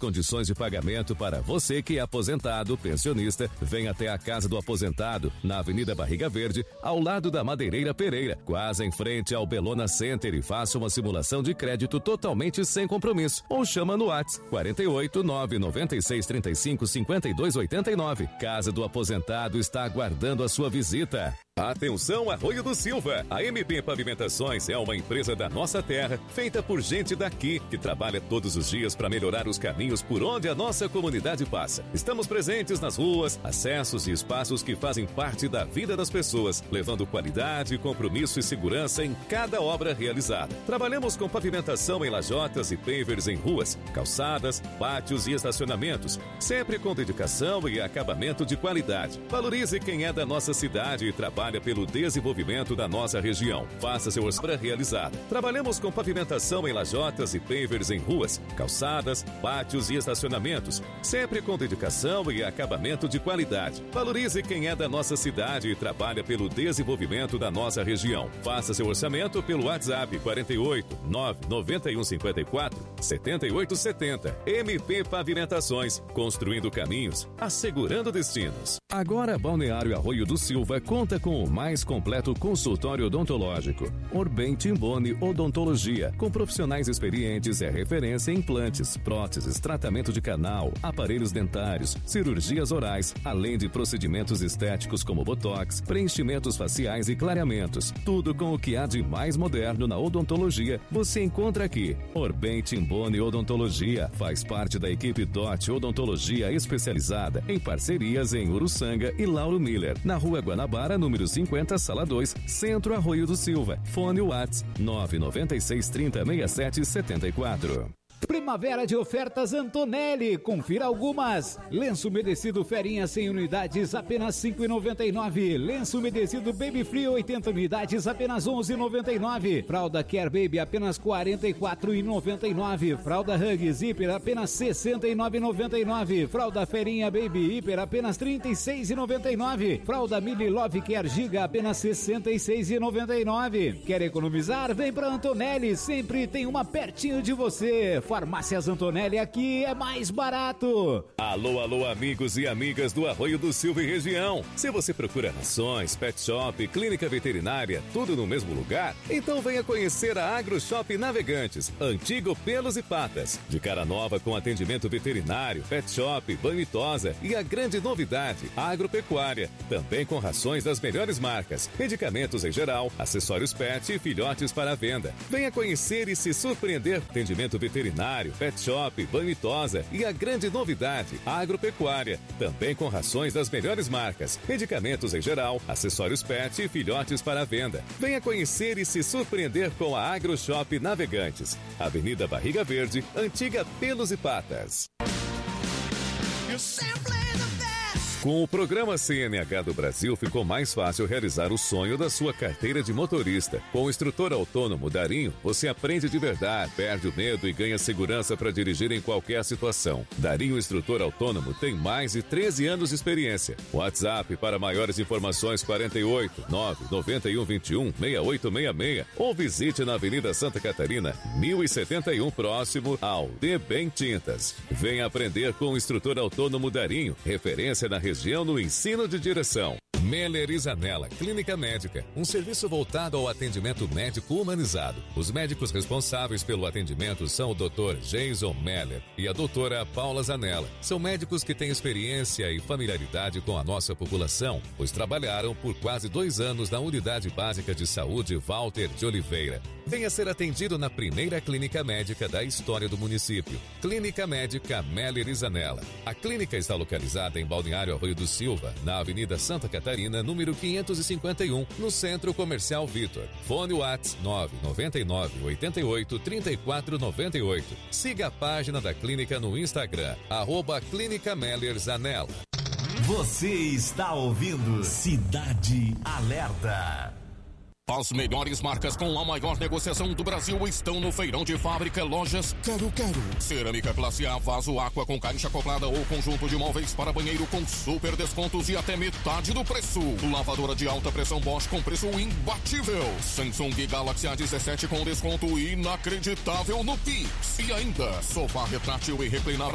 condições de pagamento para você que é aposentado, pensionista. Vem até a Casa do Aposentado, na Avenida Barriga Verde, ao lado da Madeireira Pereira, quase em frente ao Belona Center, e faça uma simulação de crédito totalmente sem compromisso. Ou chama no WhatsApp 48 996 35 52 89. Casa do Aposentado está aguardando a sua visita. Atenção, Arroio do Silva! A MP Pavimentações é uma empresa da nossa terra, feita por gente daqui, que trabalha todos os dias para melhorar os caminhos por onde a nossa comunidade passa. Estamos presentes nas ruas, acessos e espaços que fazem parte da vida das pessoas, levando qualidade, compromisso e segurança em cada obra realizada. Trabalhamos com pavimentação em lajotas e pavers em ruas, calçadas, pátios e estacionamentos, sempre com dedicação e acabamento de qualidade. Valorize quem é da nossa cidade e trabalha pelo desenvolvimento da nossa região. Faça seu obra realizada. Trabalhamos com pavimentação em lajotas e pavers em ruas, calçadas, pátios e estacionamentos, sempre com dedicação e acabamento de qualidade. Valorize quem é da nossa cidade e trabalha pelo desenvolvimento da nossa região. Faça seu orçamento pelo WhatsApp 48 991 54 78 70. MP Pavimentações, construindo caminhos, assegurando destinos. Agora Balneário Arroio do Silva conta com o mais completo consultório odontológico. Orbem Timboni Odontologia, com profissionais experientes, é referência em implantes, próteses, tratamento de canal, aparelhos dentários, cirurgias orais, além de procedimentos estéticos como botox, preenchimentos faciais e clareamentos. Tudo com o que há de mais moderno na odontologia você encontra aqui. Orbem Timboni Odontologia faz parte da equipe DOT Odontologia especializada em parcerias em Uruçanga e Lauro Miller, na Rua Guanabara, número 50, Sala 2, Centro Arroio do Silva. Fone WhatsApp 996 30 67 74. Primavera de ofertas Antonelli, confira algumas. Lenço umedecido Ferinha 100 unidades, apenas R$ 5,99. Lenço umedecido Baby Free 80 unidades, apenas R$ 11,99. Fralda Care Baby, apenas R$ 44,99. Fralda Hug Zipper, apenas R$ 69,99. Fralda Ferinha Baby Hiper, apenas R$ 36,99. Fralda Mili Love Care Giga, apenas R$ 66,99. Quer economizar? Vem pra Antonelli, sempre tem uma pertinho de você. Farmácias Antonelli, aqui é mais barato. Alô, alô, amigos e amigas do Arroio do Silva e região. Se você procura rações, pet shop, clínica veterinária, tudo no mesmo lugar, então venha conhecer a Agro Shop Navegantes, antigo Pelos e Patas. De cara nova com atendimento veterinário, pet shop, banho e tosa e a grande novidade, agropecuária. Também com rações das melhores marcas, medicamentos em geral, acessórios pet e filhotes para venda. Venha conhecer e se surpreender. Atendimento veterinário, pet shop, banho e tosa e a grande novidade, agropecuária. Também com rações das melhores marcas, medicamentos em geral, acessórios pet e filhotes para venda. Venha conhecer e se surpreender com a Agro Shop Navegantes. Avenida Barriga Verde, antiga Pelos e Patas. Com o programa CNH do Brasil, ficou mais fácil realizar o sonho da sua carteira de motorista. Com o instrutor autônomo Darinho, você aprende de verdade, perde o medo e ganha segurança para dirigir em qualquer situação. Darinho Instrutor Autônomo tem mais de 13 anos de experiência. WhatsApp para maiores informações 48 991 21 6866 ou visite na Avenida Santa Catarina, 1071, próximo ao De Bem Tintas. Venha aprender com o instrutor autônomo Darinho, referência na região no ensino de direção. Meller e Zanella Clínica Médica, um serviço voltado ao atendimento médico humanizado. Os médicos responsáveis pelo atendimento são o Dr. Jason Meller e a doutora Paula Zanella. São médicos que têm experiência e familiaridade com a nossa população, pois trabalharam por quase 2 anos na Unidade Básica de Saúde Walter de Oliveira. Venha ser atendido na primeira clínica médica da história do município. Clínica Médica Meller e Zanella. A clínica está localizada em Balneário Arroio do Silva, na Avenida Santa Catarina, número 551, no Centro Comercial Vitor. Fone WhatsApp 999 88 34 98. Siga a página da clínica no Instagram, @Clínica Meller Zanella. Você está ouvindo Cidade Alerta. As melhores marcas com a maior negociação do Brasil estão no Feirão de Fábrica Lojas Quero Quero. Cerâmica classe A, vaso aqua com caixa acoplada ou conjunto de móveis para banheiro com super descontos e até metade do preço. Lavadora de alta pressão Bosch com preço imbatível. Samsung Galaxy A17 com desconto inacreditável no Pix. E ainda, sofá retrátil e reclinável